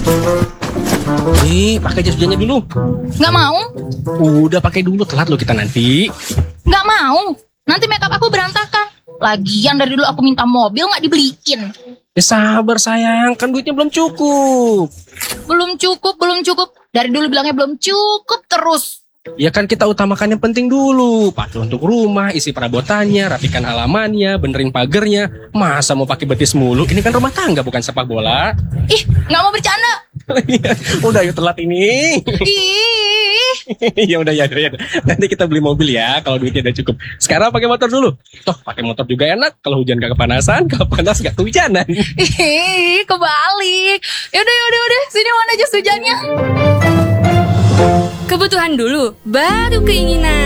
Nih, pakai jas hujannya dulu. Nggak mau, Udah pakai dulu, telat lo kita nanti. nggak mau. Nanti makeup aku berantakan. Lagian dari dulu aku minta mobil nggak dibeliin. Ya sabar sayang, kan duitnya belum cukup. Belum cukup. Dari dulu bilangnya belum cukup terus. Ya kan kita utamakan yang penting dulu. Pakai untuk rumah, isi perabotannya, rapikan halamannya, benerin pagernya. Masa mau pakai betis mulu? Ini kan rumah tangga bukan sepak bola. Ih, nggak mau bercanda. Udah yuk telat ini. Ih, Ya udah ya. Nanti kita beli mobil ya kalau duitnya udah cukup. Sekarang pakai motor dulu. Toh pakai motor juga enak. Kalau hujan gak kepanasan, kalau panas gak kehujanan. ih, kebalik. Yaudah. Sini mana jas hujannya? Kebutuhan dulu, baru keinginan.